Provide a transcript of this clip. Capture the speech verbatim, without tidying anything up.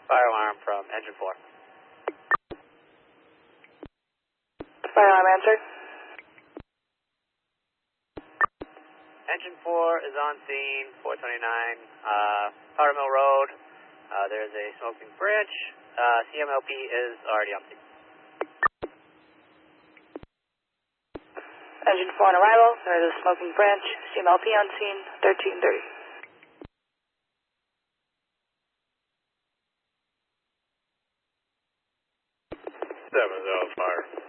Fire alarm from engine four. Fire alarm answered. Engine four is on scene, four twenty-nine, uh, Powder Mill Road. Uh, there's a smoking branch. Uh, C M L P is already on scene. Engine four on arrival. There is a smoking branch. C M L P on scene, thirteen thirty. seven zero fire.